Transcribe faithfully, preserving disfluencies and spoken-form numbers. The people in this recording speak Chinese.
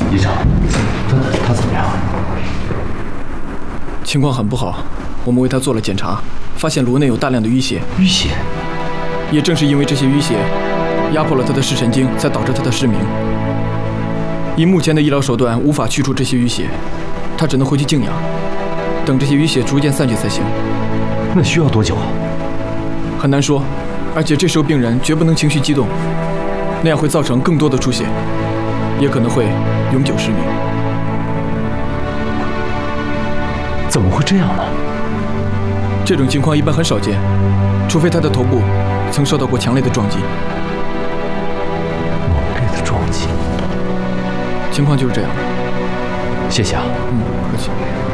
医生，他他怎么样？ 情况很不好，我们为他做了检查，发现颅内有大量的淤血。 淤血？ 也正是因为这些淤血，压迫了他的视神经，才导致他的失明。以目前的医疗手段，无法去除这些淤血，他只能回去静养，等这些淤血逐渐散去才行。 那需要多久啊？ 很难说，而且这时候病人绝不能情绪激动，那样会造成更多的出血，也可能会永久失明。 怎么会这样呢？ 这种情况一般很少见，除非他的头部曾受到过强烈的撞击。 猛烈的撞击。 情况就是这样。 谢谢啊。 嗯，不客气。